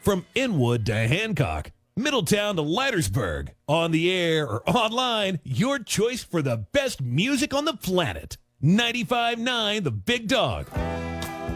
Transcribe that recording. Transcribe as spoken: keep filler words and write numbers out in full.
From Inwood to Hancock, Middletown to Leitersburg, on the air or online, your choice for the best music on the planet. ninety-five point nine The Big Dog.